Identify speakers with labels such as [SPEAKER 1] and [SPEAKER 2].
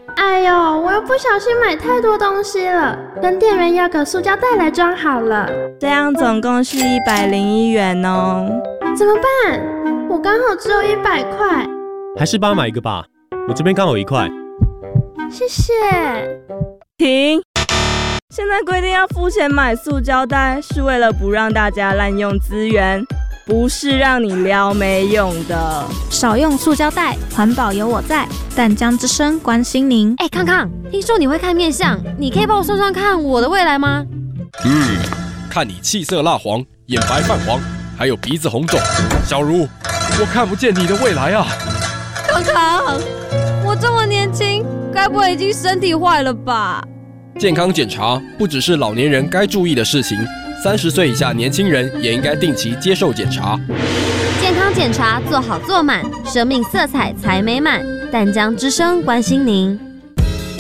[SPEAKER 1] 哎呦，我又不小心买太多东西了，跟店员要个塑胶袋来装好了。
[SPEAKER 2] 这样总共是101元哦。
[SPEAKER 1] 怎么办？我刚好只有100块。
[SPEAKER 3] 还是帮他买一个吧，我这边刚好1块。
[SPEAKER 1] 谢谢。
[SPEAKER 2] 停！现在规定要付钱买塑胶袋，是为了不让大家滥用资源，不是让你撩没用的。
[SPEAKER 4] 少用塑胶袋，环保有我在。淡江之声关心您。
[SPEAKER 5] 康康，听说你会看面相，你可以帮我算算看我的未来吗？
[SPEAKER 6] 看你气色蜡黄，眼白泛黄，还有鼻子红肿，小茹，我看不见你的未来啊！
[SPEAKER 5] 康康，我这么年轻，该不会已经身体坏了吧？
[SPEAKER 6] 健康检查不只是老年人该注意的事情，30岁以下年轻人也应该定期接受检查。
[SPEAKER 5] 健康检查做好做满，生命色彩才美满。淡江之声关心您。